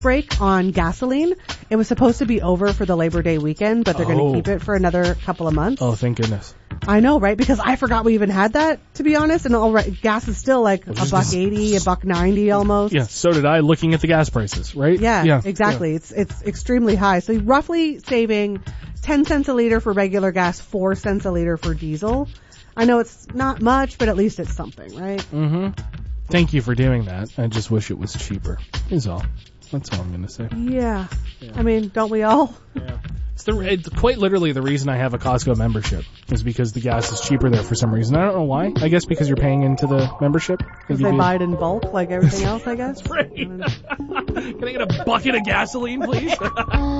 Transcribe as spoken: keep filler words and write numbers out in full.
break on gasoline. It was supposed to be over for the Labor Day weekend, but they're Oh. going to keep it for another couple of months. Oh, thank goodness. I know, right? Because I forgot we even had that, to be honest. And all right, gas is still like a just buck gonna- eighty, a buck ninety almost. Yeah, so did I, looking at the gas prices, right? Yeah, exactly. It's it's extremely high. So roughly saving ten cents a liter for regular gas, four cents a liter for diesel. I know it's not much, but at least it's something, right? Mm-hmm. Thank you for doing that. I just wish it was cheaper, is all. That's all I'm going to say. Yeah. Yeah. I mean, don't we all? Yeah. It's, the, it's quite literally the reason I have a Costco membership is because the gas is cheaper there for some reason. I don't know why. I guess because you're paying into the membership. Because they buy it in bulk like everything else, I guess. Right. Can I get a bucket of gasoline, please?